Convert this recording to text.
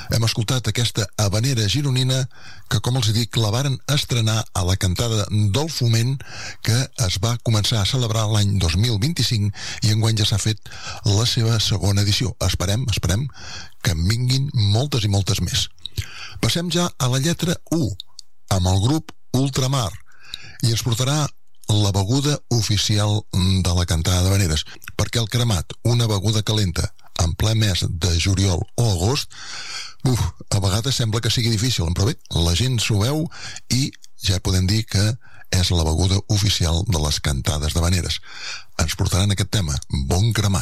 Hem escoltat aquesta habanera gironina que, com els dic, la varen estrenar a la cantada del Foment, que es va començar a celebrar l'any 2025 i enguany ja s'ha fet la seva segona edició. Esperem que en vinguin moltes i moltes més. Passem ja a la lletra U, amb el grup Ultramar, i ens portarà la beguda oficial de la cantada d'habaneres, perquè el cremat, una beguda calenta, en ple mes de juliol o agost, a vegades sembla que sigui difícil, però bé, la gent s'ho veu i ja podem dir que és la beguda oficial de les cantades d'habaneres. Ens portaran aquest tema, Bon Cremat.